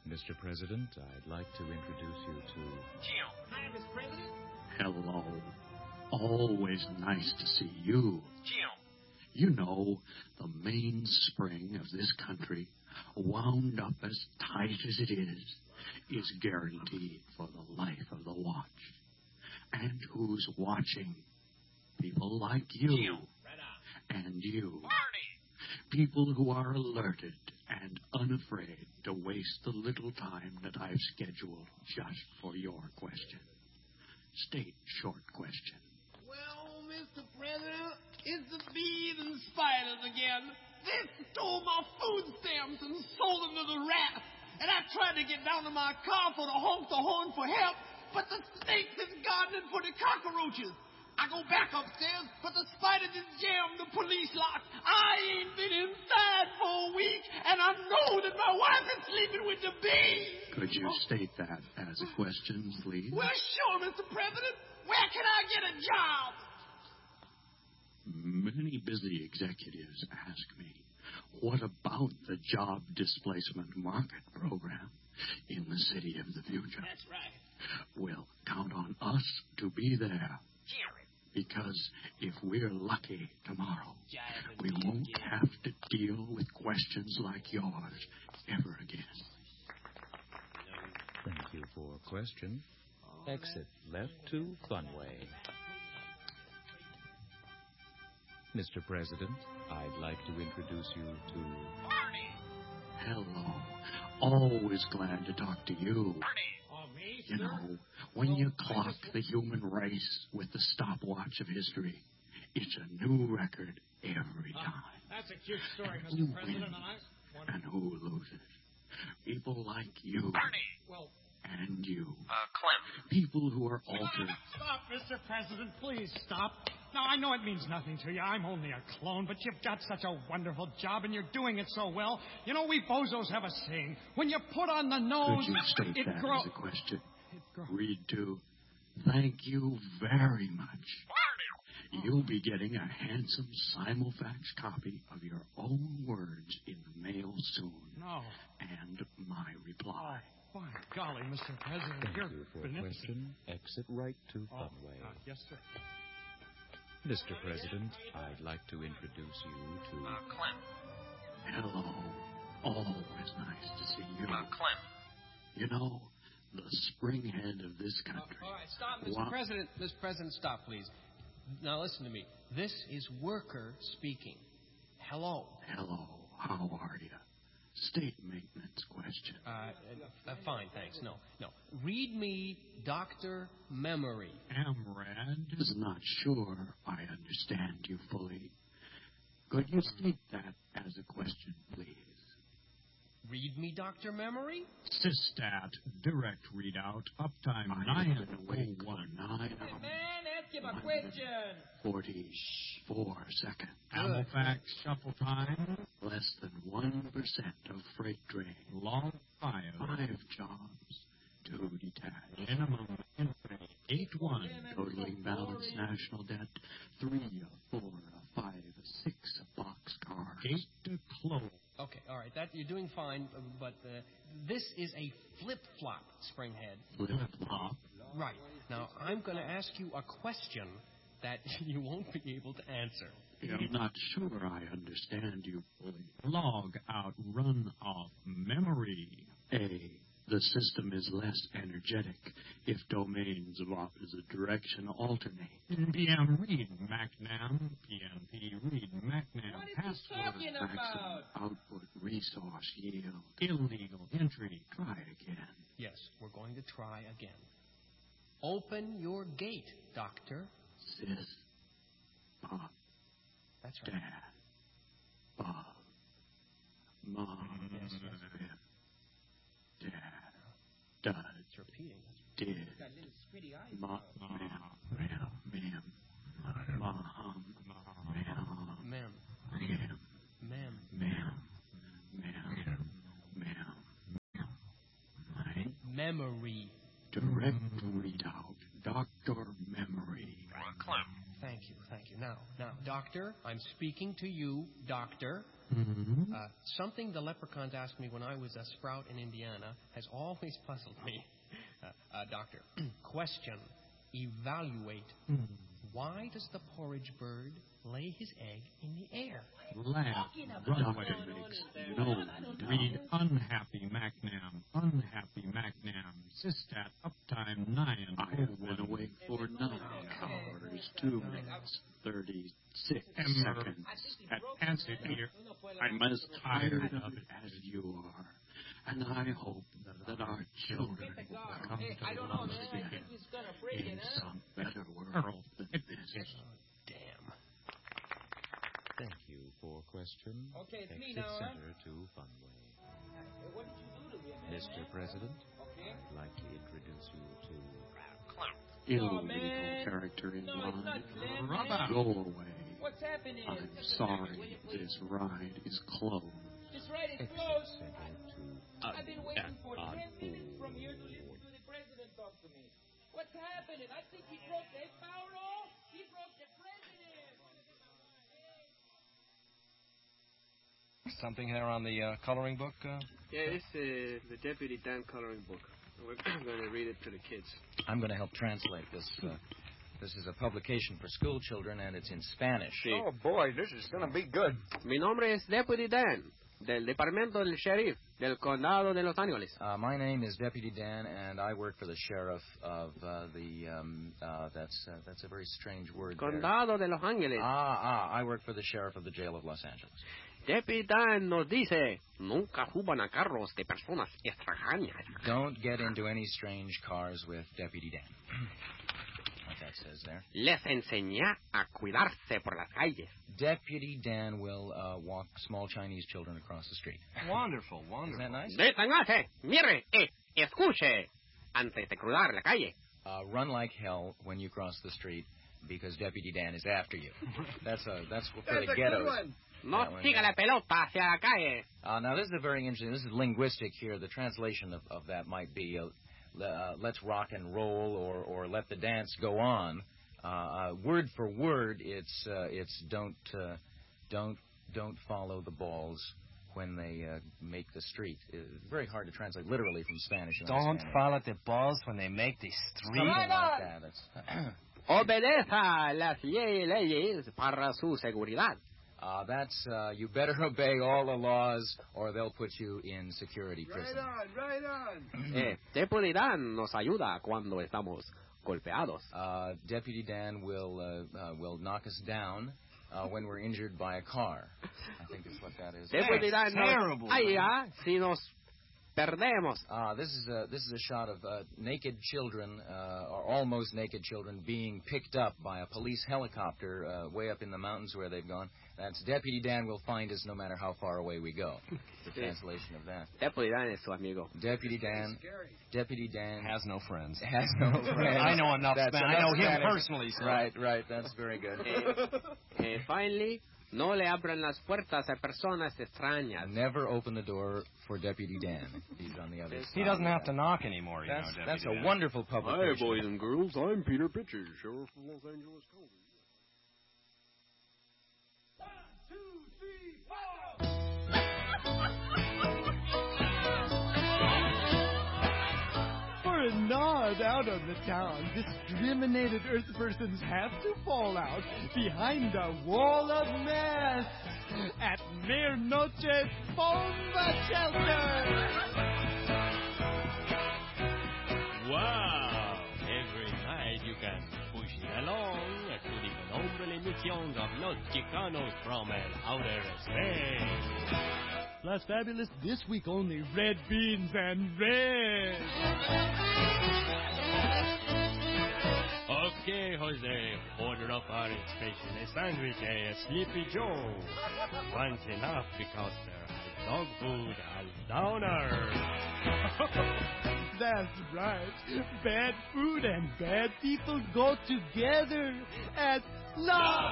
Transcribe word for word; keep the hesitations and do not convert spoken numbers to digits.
Mister President, I'd like to introduce you to... Jim. Hi, Mister President. Hello. Always nice to see you. Jim. You know, the mainspring of this country, wound up as tight as it is, is guaranteed for the life of the watch. And who's watching? People like you. Jim. Right on. And you. Barney. People who are alerted and unafraid to waste the little time that I've scheduled just for your question. State short question. Well, Mister President, it's the bees and spiders again. They stole my food stamps and sold them to the rats. And I tried to get down to my car for the honk the horn for help, but the snakes is gardening for the cockroaches. I go back upstairs, but the spiders is jammed the police lock. I ain't been inside for a week, and I know that my wife is sleeping with the bees. Could you state that as a question, please? Well, sure, Mister President. Where can I get a job? Many busy executives ask me, what about the job displacement market program in the city of the future? That's right. Well, count on us to be there. Jerry. Because if we're lucky tomorrow, Jiving we me won't again. have to deal with questions like yours ever again. Thank you for question. Exit left to Funway. Mister President, I'd like to introduce you to... Barney. Hello. Always glad to talk to you. Barney. Oh, me, You sir? know, when you clock the human race with the stopwatch of history, it's a new record every Uh, time. that's a cute story, Who Mister President, wins and I want and who loses? People like you Barney. well, and you. Uh, Clem. People who are altered. stop, Mister President, please stop. Now, I know it means nothing to you. I'm only a clone, but you've got such a wonderful job, and you're doing it so well. You know, we bozos have a saying. When you put on the nose, Could you state it that grows. as a question? It grows. Read to, thank you very much. Barney. You'll be getting a handsome simulfax copy of your own words in the mail soon. No. And my reply. Oh, by golly, Mister President, Thank you're you for beneficent. question. Exit right to Oh, Funway. uh, yes, sir. Mister President, I'd like to introduce you to... Uh, Clem. Hello. Always nice to see you. Uh, Clem. You know, the springhead of this country. All right, stop, Mister What? President. Mister President, stop, please. Now, listen to me. This is Worker speaking. Hello. Hello. How are you? State maintenance question. Uh, uh, uh, fine, thanks. No, no. Read me Doctor Memory. Amrad is not sure I understand you fully. Could you state that as a question, please? Read me Doctor Memory? Systat, direct readout, uptime I nine have been awake oh for one. nine Man, ask him a question. forty-four seconds. Halifax shuffle time, Less than one percent of freight train. long five. Five jobs. Two detached. Minimum entry, eight one. Totaling balanced national debt. Three, a four, a five, a six, a boxcar. Eight to close. Okay, all right. That you're doing fine, uh, but uh, this is a flip-flop, Springhead. Flip-flop. Right. Now, I'm going to ask you a question that you won't be able to answer. I'm not sure I understand you fully. Log out run off memory. A. The system is less energetic if domains of opposite direction alternate. P M read MacNam. P M P read MacNam. What is he Password. talking Maximum about? output resource yield. Illegal entry. Try again. Yes, we're going to try again. Open your gate, Doctor. Sis. Bob. That's right. Dad. Bob. Mom. Yes, yes. Dad. Dud. It's repeating. Did. Got little squinty eyes. Ma. Ma'am. Ma'am. Ma'am. Mom. Ma'am. Ma'am. Ma'am. Ma'am. Ma'am. Ma'am. Ma'am. Ma'am. Memory. Direct readout. Doctor Memory. Uh, Clem. Thank you, thank you. Now, now, Doctor. Doctor, I'm speaking to you, Doctor. Mm-hmm. Uh, something the leprechauns asked me when I was a sprout in Indiana has always puzzled me. Uh, uh, doctor, question, evaluate. Mm. Why does the porridge bird lay his egg in the air? Laugh, runaway. Doctor makes no Read unhappy MacNam, unhappy MacNam, Sistat, uptime nine. I have been awake for nine hours, two minutes, thirty-six Emmer, seconds. at Antidear, I'm as tired of it as you are, and I hope that our children will come to love again in some better world than this. Damn. Thank you for question. Okay, it's me Exit now, huh? center to Funway. What did you do to me, man? Mister President, Okay. I'd like to introduce you to Illegal man. character in No, it's not line. Glenn, Rubber. man. Go away. What's happening? I'm sorry, this ride is closed. This ride is Exit closed. center to I've been waiting for uh, ten minutes from here to listen to the president talk to me. What's happening? I think he broke the Paolo. He broke the president. Something here on the uh, coloring book? Uh? Yeah, it's uh, the Deputy Dan coloring book. We're going to read it to the kids. I'm going to help translate this. Uh, this is a publication for school children, and it's in Spanish. Sí. boy, this is going to be good. Mi nombre es Deputy Dan, del Departamento del Sheriff, del Condado de Los Ángeles. Uh, my name is Deputy Dan, and I work for the sheriff of uh, the. Um, uh, that's uh, that's a very strange word. there. Condado de Los Ángeles. Ah, ah, I work for the sheriff of the jail of Los Angeles. Deputy Dan nos dice, nunca suban a carros de personas extrañas. Don't get into any strange cars with Deputy Dan. What that says there. Les enseñé a cuidarse por las calles. Deputy Dan will uh, walk small Chinese children across the street. Wonderful, Isn't wonderful. that nice? Deténgase, mire, eh, escuche, antes de cruzar la calle. Uh, run like hell when you cross the street because Deputy Dan is after you. That's a that's for the ghettos. No That one, siga yeah. la pelota hacia la calle. Uh, now, this is a very interesting. This is linguistic here. The translation of, of that might be uh, uh, "let's rock and roll" or, or "let the dance go on." Uh, uh, word for word, it's uh, it's don't uh, don't don't follow the balls when they uh, make the street. It's very hard to translate literally from Spanish. and Don't understand it. follow the balls when they make the street. Something like that. It's Obedeza las ye- leyes para su seguridad. Uh, that's, uh, you better obey all the laws or they'll put you in security prison. right on. eh, Deputy Dan nos ayuda cuando estamos golpeados. Uh, Deputy Dan will, uh, uh, will knock us down uh, when we're injured by a car. I think that's what that is. Deputy Dan nos terrible, ayuda si nos perdemos. Uh, this is a this is a shot of uh, naked children, uh, or almost naked children, being picked up by a police helicopter uh, way up in the mountains where they've gone. That's Deputy Dan will find us no matter how far away we go. The translation of that. Deputy Dan es su amigo. Deputy Dan. Deputy Dan Has no friends. has no friends. I know enough That's Spanish. I know enough him Spanish. personally. So. Right, right. That's very good. Eh, eh, finally, no le abran las puertas a personas extrañas. Never open the door for Deputy Dan. He's on the other side. He doesn't of have to that. knock anymore, you That's, know, that's Deputy a Dan. wonderful publication. and girls, I'm Peter Pitcher, Sheriff of Los Angeles County. For a nod out on the town, discriminated Earth persons have to fall out behind a wall of mess at Mere Noche Bomba Shelter. Wow! Every night you can push it along to the phenomenal emissions of Los Chicanos from el outer space. Plus fabulous this week only, red beans and red. Okay, Jose, order up our special sandwich, a Sleepy Joe. Once enough because their dog food has downer. That's right. Bad food and bad people go together at La